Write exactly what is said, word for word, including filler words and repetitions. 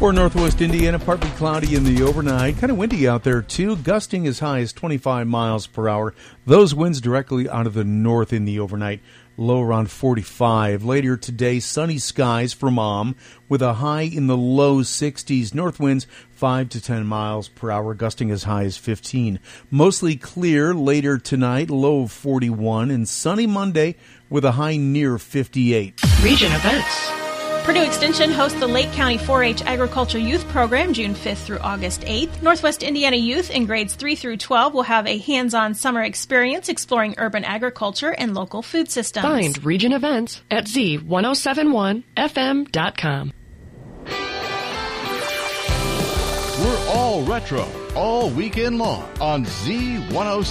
For Northwest Indiana, partly cloudy in the overnight. Kind of windy out there, too. Gusting as high as twenty-five miles per hour. Those winds directly out of the north in the overnight. Low around forty-five. Later today, sunny skies for Mom with a high in the low sixties. North winds five to ten miles per hour, gusting as high as fifteen. Mostly clear later tonight, low of forty-one. And sunny Monday with a high near fifty-eight. Region events. Purdue Extension hosts the Lake County four H Agriculture Youth Program June fifth through August eighth. Northwest Indiana youth in grades three through twelve will have a hands-on summer experience exploring urban agriculture and local food systems. Find region events at Z ten seventy-one F M dot com. We're all retro all weekend long on Z ten